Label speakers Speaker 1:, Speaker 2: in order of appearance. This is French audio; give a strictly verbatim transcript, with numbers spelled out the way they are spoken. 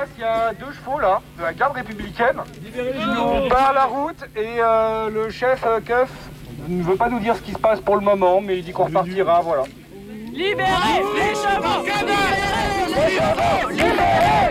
Speaker 1: face, il y a deux chevaux là, de la garde républicaine, qui nous barrent la route et euh, le chef euh, Keuf ne veut pas nous dire ce qui se passe pour le moment, mais il dit qu'on repartira, voilà.
Speaker 2: Libérez les chevaux!
Speaker 1: Les chevaux libérés!